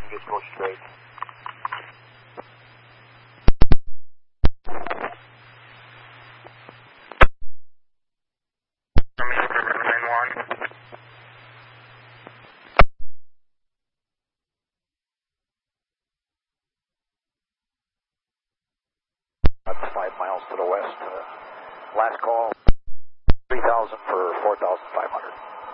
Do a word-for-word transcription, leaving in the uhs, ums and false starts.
just go straight. That's five miles to the west. Uh, last call, three thousand for four thousand five hundred.